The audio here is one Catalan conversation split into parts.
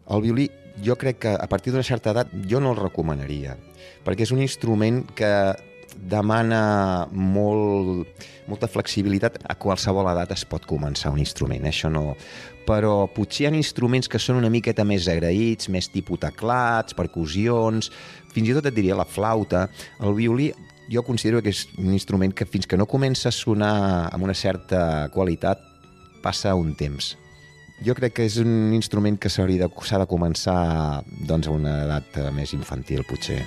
El violí, jo crec que a partir d'una certa edat jo no el recomanaria, perquè és un instrument que demana molta flexibilitat. A qualsevol edat es pot començar un instrument, això no. Però potser hi ha instruments que són una miqueta més agraïts, més tipus teclats, percussions, fins i tot et diria la flauta. El violí jo considero que és un instrument que fins que no comença a sonar amb una certa qualitat passa un temps. Jo crec que és un instrument que s'ha de començar doncs, a una edat més infantil, potser.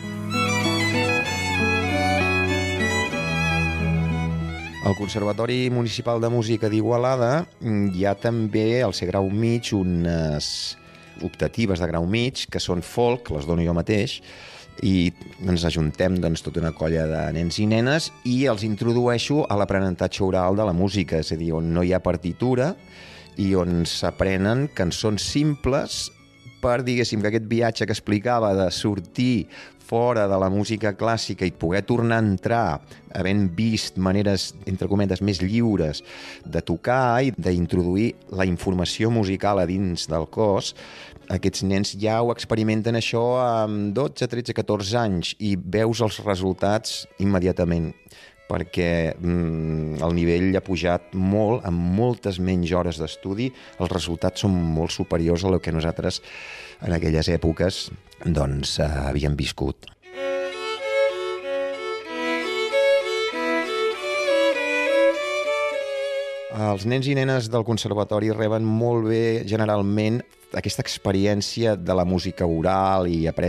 Al Conservatori Municipal de Música d'Igualada hi ha també, al ser grau mig, unes optatives de grau mig, que són folk, les dono jo mateix, i ens ajuntem doncs, tota una colla de nens i nenes i els introdueixo a l'aprenentatge oral de la música, és a dir, on no hi ha partitura i on s'aprenen cançons simples per, diguéssim, que aquest viatge que explicava de sortir fora de la música clàssica i poder tornar a entrar havent vist maneres, entre cometes, més lliures de tocar i d'introduir la informació musical a dins del cos. Aquests nens ja ho experimenten això amb 12, 13, 14 anys i veus els resultats immediatament, perquè el nivell ha pujat molt, amb moltes menys hores d'estudi, els resultats són molt superiors a el que nosaltres en aquelles èpoques doncs, havíem viscut. Els nens i nenes del conservatori reben molt bé, generalment, aquesta experiència de la música oral i